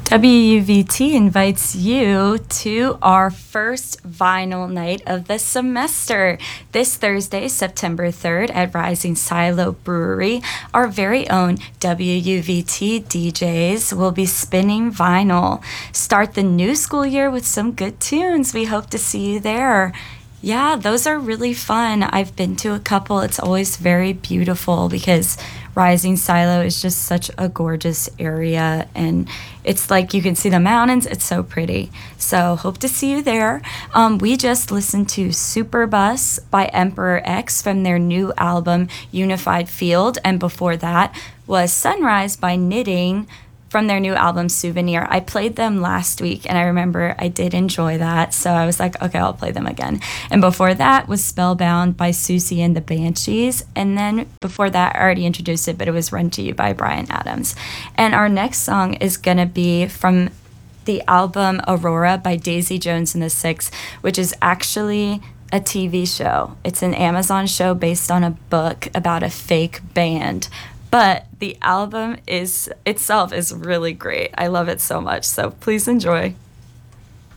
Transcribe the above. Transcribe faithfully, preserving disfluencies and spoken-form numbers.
W U V T invites you to our first vinyl night of the semester this Thursday, September third at Rising Silo Brewery. Our very own W U V T D Js will be spinning vinyl. Start the new school year with some good tunes. We hope to see you there. Yeah, those are really fun. I've been to a couple. It's always very beautiful because Rising Silo is just such a gorgeous area, and it's like you can see the mountains. It's so pretty. So hope to see you there. Um, we just listened to Superbus by Emperor X from their new album Unified Field, and before that was Sunrise by Knitting from their new album Souvenir. I played them last week, and I remember I did enjoy that, so I was like, okay, I'll play them again. And before that was Spellbound by Susie and the Banshees, and then before that, I already introduced it, but it was Run to You by Bryan Adams. And our next song is gonna be from the album Aurora by Daisy Jones and the Six, which is actually a T V show. It's an Amazon show based on a book about a fake band. But the album is itself is really great. I love it so much. So please enjoy.